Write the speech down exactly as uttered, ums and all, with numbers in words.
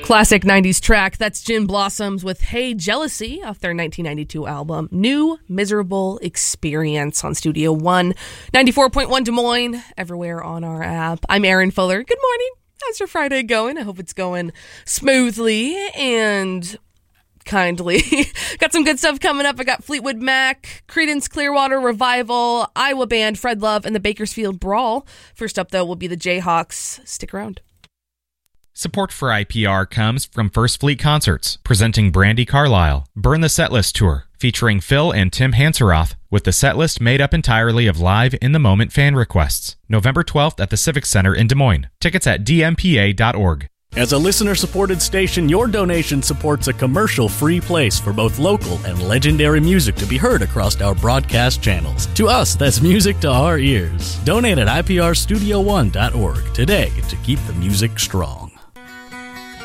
Classic nineties track. That's Gin Blossoms with Hey Jealousy off their nineteen ninety-two album New Miserable Experience on Studio One. ninety-four point one Des Moines, everywhere on our app. I'm Erin Fuller. Good morning. How's your Friday going? I hope it's going smoothly and kindly. Got some good stuff coming up. I got Fleetwood Mac, Creedence Clearwater Revival, Iowa band Fred Love, and the Bakersfield Brawl. First up, though, will be the Jayhawks. Stick around. Support for I P R comes from First Fleet Concerts, presenting Brandi Carlile, Burn the Setlist Tour, featuring Phil and Tim Hanseroth, with the setlist made up entirely of live in-the-moment fan requests. November twelfth at the Civic Center in Des Moines. Tickets at d m p a dot org. As a listener-supported station, your donation supports a commercial-free place for both local and legendary music to be heard across our broadcast channels. To us, that's music to our ears. Donate at i p r studio one dot org today to keep the music strong.